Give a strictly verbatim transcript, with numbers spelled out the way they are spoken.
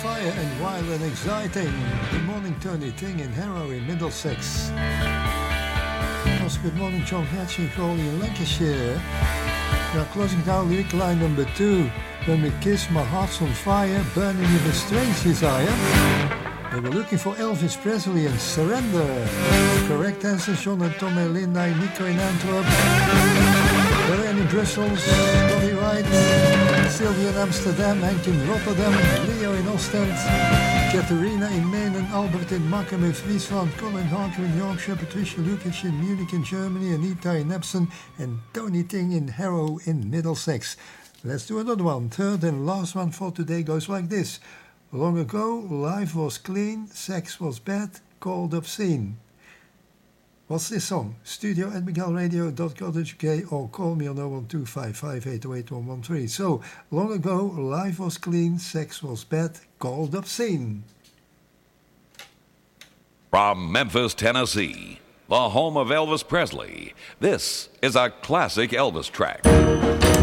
fire and wild and exciting. Good morning, Tony Ting in Harrow in Middlesex. Also, good morning, John Hatch in Crawley in Lancashire. Now, closing down lyric line number two. When we kiss, my heart's on fire, burning with a strange desire. They were looking for Elvis Presley and Surrender. Correct answer, John and Tom and Linda, Nico in Antwerp. Lorraine in Brussels, Tony Wright, Sylvia in Amsterdam, Hank in Rotterdam, Leo in Ostend, Katerina in Maine and Albert in Markham in Friesland, Colin Harker in Yorkshire, Patricia Lukic in Munich in Germany, Anita in Epsom, and Tony Ting in Harrow in Middlesex. Let's do another one. Third and last one for today goes like this. Long ago, life was clean, sex was bad, called obscene. What's this song? Studio at miguel radio dot co dot uk or call me on oh one two five five eight oh eight one one three. So, long ago, life was clean, sex was bad, called obscene. From Memphis, Tennessee, the home of Elvis Presley, this is a classic Elvis track.